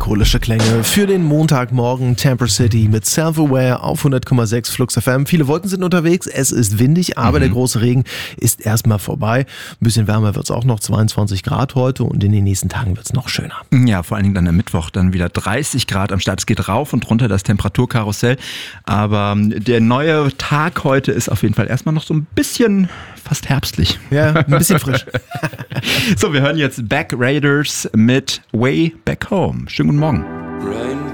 melancholische Klänge für den Montagmorgen. Tamper City mit Self-Aware auf 100,6 Flux FM. Viele Wolken sind unterwegs, es ist windig, aber der große Regen ist erstmal vorbei. Ein bisschen wärmer wird es auch noch, 22 Grad heute und in den nächsten Tagen wird es noch schöner. Ja, vor allen Dingen dann am Mittwoch dann wieder 30 Grad am Start. Es geht rauf und runter, das Temperaturkarussell. Aber der neue Tag heute ist auf jeden Fall erstmal noch so ein bisschen fast herbstlich. Ja, ein bisschen frisch. So, wir hören jetzt Back Raiders mit Way Back Home. Schönen guten Morgen.